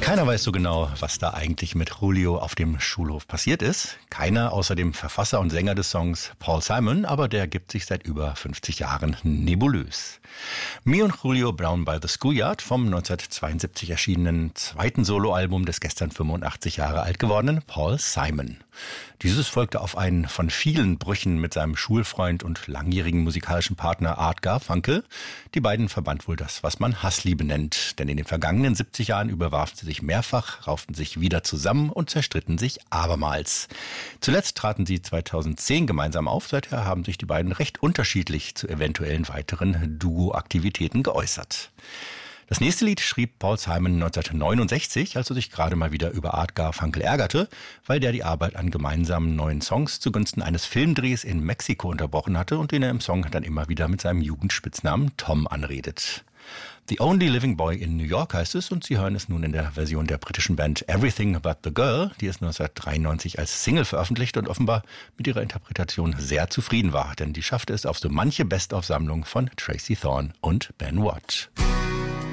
Keiner weiß so genau, was da eigentlich mit Julio auf dem Schulhof passiert ist. Keiner außer dem Verfasser und Sänger des Songs Paul Simon, aber der gibt sich seit über 50 Jahren nebulös. Me und Julio Brown by the Schoolyard vom 1972 erschienenen zweiten Soloalbum des gestern 85 Jahre alt gewordenen Paul Simon. Dieses folgte auf einen von vielen Brüchen mit seinem Schulfreund und langjährigen musikalischen Partner Art Garfunkel. Die beiden verband wohl das, was man Hassliebe nennt, denn in den vergangenen 70 Jahren überwarfen sie sich mehrfach, rauften sich wieder zusammen und zerstritten sich abermals. Zuletzt traten sie 2010 gemeinsam auf, seither haben sich die beiden recht unterschiedlich zu eventuellen weiteren Duo-Aktivitäten geäußert. Das nächste Lied schrieb Paul Simon 1969, als er sich gerade mal wieder über Art Garfunkel ärgerte, weil der die Arbeit an gemeinsamen neuen Songs zugunsten eines Filmdrehs in Mexiko unterbrochen hatte und den er im Song dann immer wieder mit seinem Jugendspitznamen Tom anredet. The Only Living Boy in New York heißt es und Sie hören es nun in der Version der britischen Band Everything But the Girl, die es 1993 als Single veröffentlicht und offenbar mit ihrer Interpretation sehr zufrieden war, denn die schaffte es auf so manche Best-of-Sammlung von Tracy Thorn und Ben Watt.